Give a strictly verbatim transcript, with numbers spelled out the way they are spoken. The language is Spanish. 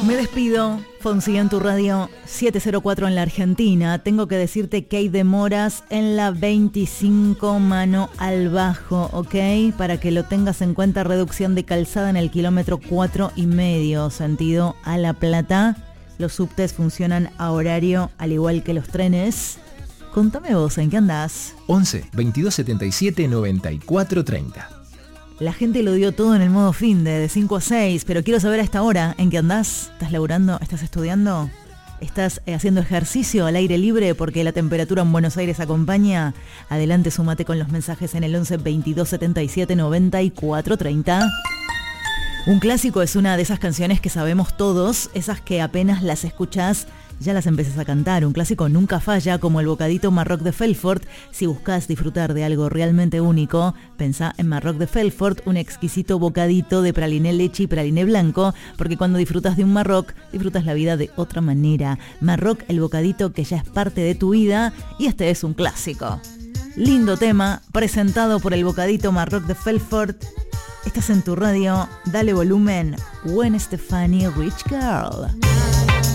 Me despido. Fonsi en tu radio, siete cero cuatro en la Argentina. Tengo que decirte que hay demoras en la veinticinco, mano al bajo, ¿ok? Para que lo tengas en cuenta, reducción de calzada en el kilómetro cuatro y medio, sentido a La Plata. Los subtes funcionan a horario, al igual que los trenes. Contame vos, ¿en qué andás? once, veintidós setenta y siete, noventa y cuatro treinta. La gente lo dio todo en el modo finde, de cinco a seis, pero quiero saber a esta hora, ¿en qué andás? ¿Estás laburando? ¿Estás estudiando? ¿Estás eh, haciendo ejercicio al aire libre porque la temperatura en Buenos Aires acompaña? Adelante, súmate con los mensajes en el once, veintidós setenta y siete, noventa y cuatro treinta. Un clásico es una de esas canciones que sabemos todos, esas que apenas las escuchás ya las empezás a cantar. Un clásico nunca falla, como el bocadito Marroc de Felfort. Si buscas disfrutar de algo realmente único, pensá en Marroc de Felfort, un exquisito bocadito de praliné leche y praliné blanco, porque cuando disfrutas de un Marroc, disfrutas la vida de otra manera. Marroc, el bocadito que ya es parte de tu vida, y este es un clásico. Lindo tema, presentado por el bocadito Marroc de Felfort. Estás en tu radio, dale volumen. Gwen Stefani, Rich Girl.